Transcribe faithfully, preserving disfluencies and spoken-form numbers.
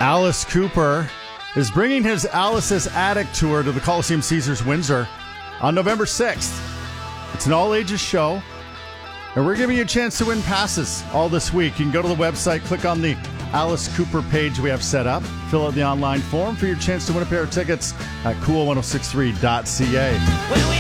Alice Cooper is bringing his Alice's Attic tour to the Coliseum Caesars Windsor on November sixth. It's an all-ages show, and we're giving you a chance to win passes all this week. You can go to the website, click on the Alice Cooper page we have set up, fill out the online form for your chance to win a pair of tickets at cool ten sixty-three dot c a.